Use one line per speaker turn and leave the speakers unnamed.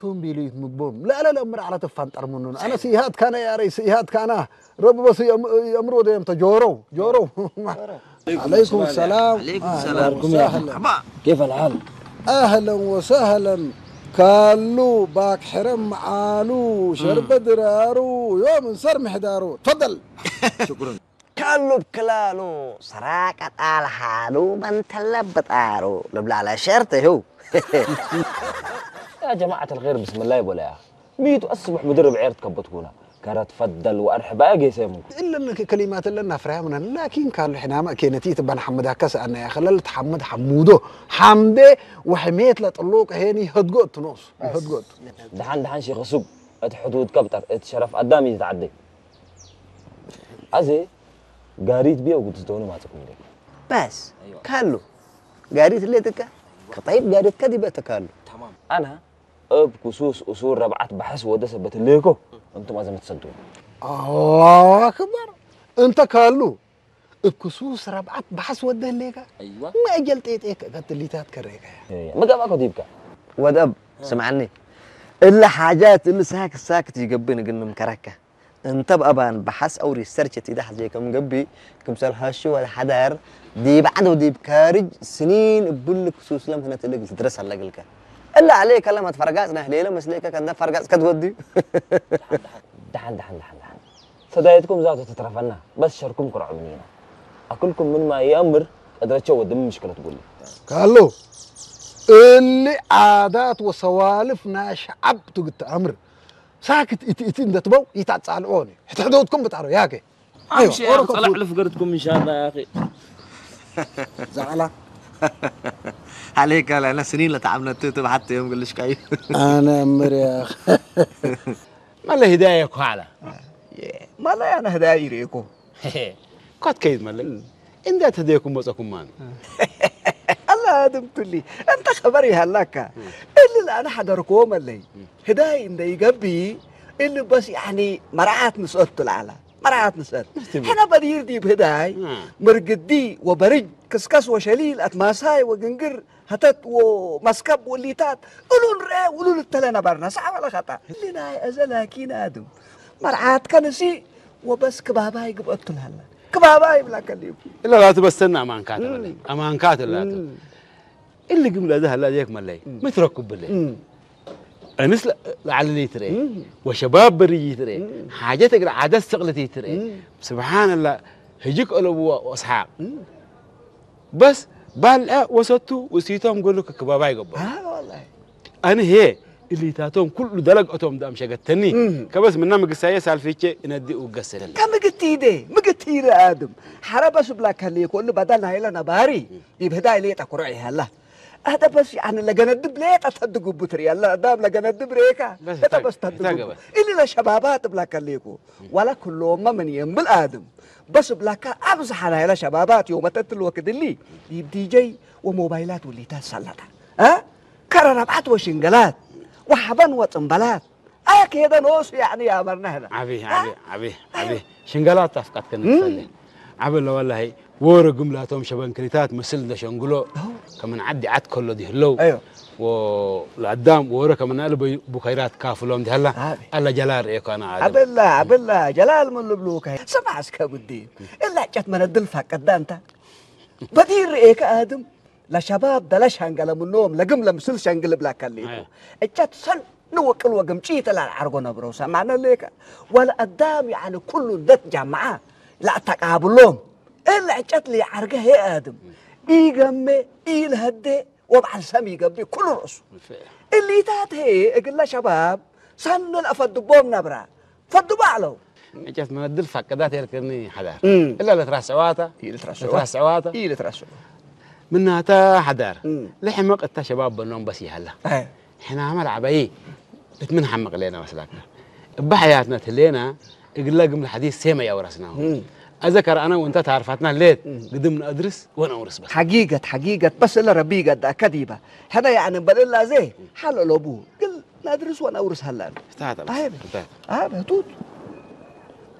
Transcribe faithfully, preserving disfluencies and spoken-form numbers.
توم بيلي مبوم لا لا لا مر على تفانتر منون أنا سيهات كان يا ري سيهات كان رب بس يمرو ده يمتى جورو جورو عليكم السلام
عليكم
أهلا
السلام
وسهلا
كيف الحال؟
أهلا وسهلا كالو باك حرم معانو شرب درارو يوم نصر محدارو تفضل
شكرا
كلو بكلالو سراقة الحالو من تلبت عارو لبلا على شرطه هو
يا جماعة الخير بسم الله يبولا يا ميتو أصبح مدرب عيرتك بتكونا كانت تفضل وأرحب أجي سيمو
إلا كلمات اللي نفرها منها لكن كان حنا ما كينتي تبان حمد هكذا أنا يا خلال حمد حمودو حمده وحميت لطلوق هيني هدقوت نص هدقوت
دحان دحان شي غصب ات حدود كبتر ات شرف قدامي يتعدي أزي قاريت بيه وقلت توني ما تكون لي
بس كلو قاريت اللي تكا طيب قاريت كذبة تكالو
تمام أنا أب كسوس أصول ربعات بحث ودس بتليكو أنتم لازم تصدقون
الله أكبر أنت كالو بكسوس ربعت بحث وده ليك
أيوة
ما أجلت إيه إيه قلت اللي تذكرك
ما قام أكو ديبك
ودب سمعني إلا حاجات اللي ساكت ساكت يقبين قلنا مكركة انت بأبان بحث أو ريسيرش تيدا حاجة كم قبي كم سال هاشو ولا حدار دي بعد ودي بكارج سنين بقول كسوس لم هنا تلقي تدرس على لقلك إلا عليك لما تفرقاتنا ليلة مسليك كان ده فرقات كتودي
دحان دحان دحان دحان صدايتكم ذاتو تترفنا بس شاركم كرعوا منينا أكلكم من ما يأمر أدرت شو ودم مشكلة تقول لي
قالوا اللي عادات وسوالف ناش عب تقت أمر ساكت إت إتين دتبو يتعصالوني حدودكم بتعروا ياكي
أيوة أيوة طلع لفقرتكم إن شاء الله يا أخي
زعلا عليك أنا سنين لا تعبنا تتبع حتى يوم قلش كاي
أنا أمر يا أخي
ما له هدايا كحالة
ما لا أنا هدايا ريكو
قد كيد مالك إن ذات هداياكم بصكم مان
الله هدم تلي أنت خبري هلاك اللي أنا حضركم اللي هدايا إن يقبي اللي بس يعني مرعات نسأت العلا مرعات نسأت حنا بدير دي بهداي مرقدي وبرج كسكس وشليل أتماساي وجنجر هتت ومسكب والليتات قولون رأي قولون التلانة برنا صعب ولا خطأ اللي ناي أزلها كين آدم مرعات كنسي وبس كباباي قبقت الهلا كباباي بلا كليب
إلا لا تبستنا أمان كاتب مالي أمان كاتب لا اللي قمنا ده هلا ديك مالي متركب بالله أنس لعلي ترى وشباب بري ترى حاجتك العادة استغلتي ترى سبحان الله هيجيك ألو وأصحاب بس بال وسطو وسيتهم قول لك كباباي قبل
ها والله
أنا هي اللي تاتهم كل دلق أتوم دام شقتني كبس من نام قصاية سالفيتش إندي وقصر
كم قتي ده مقتي آدم حربس بلا كلي كل بدل هاي لنا باري يبهدا لي تقرعي هلا هذا بس يعني لقنا الدب ليه تصدقوا بطري الله دام لقنا الدب ريكا هذا بس تصدقوا اللي لشبابات بلا كليكو ولا كلهم ما من ينبل آدم بس بلا كا أمزح على هلا شبابات يوم تتل وقت اللي يبدي جاي وموبايلات واللي تسلطها ها كرنبات وشنقلات وحبن وطنبلات آه كده نوس يعني أمرنا هنا
عبي عبي عبي عبي شنقلات تفقد كنا نسلي عبي الله والله ورا جملاتهم شبان كريتات مثل ده شنقلو كمان عدي عد كله دي هلو
أيوه
والقدام ورا كمان قالوا بخيرات كافلهم دي هلا الله جلال إيه كان عادي
عبد الله عبد الله جلال من لبلوك سمع سكاب الدين إلا جت من الدلفة قدانتا بدير إيك آدم لا شباب دلش شنقل من النوم لقم لمسل شنقل بلا كليكو اجت سن نوكل وقم جيت لا عرقنا بروسا معنا ليك ولا قدام يعني كل ذات جماعة لا تقابلهم إلا عجت لي عرقه يا آدم إيجمي إيلهدي وبعد سامي قبلي كل رأسه اللي تات هي إقول شباب سن الأفد بوم نبرة فدوا بعلو
عجت من الدلفة كذا يركني حدار إلا لا تراس عواتا
إيه تراس
تراس عواتا
إيه تراس
منها تا حدار لحم وقت تا شباب بالنوم بس يهلا إحنا عمل عباية من حمق لنا مسلاكنا بحياتنا تلينا يقول لكم الحديث سيما يا ورثناه أذكر أنا وأنت تعرفتنا ليت قدمنا أدرس وأنا أورس بس
حقيقة حقيقة بس إلا ربي قد كذبة هذا يعني بل زي حلو أبوه قل ندرس وأنا أورس هلا
استعطى
هاي هاي توت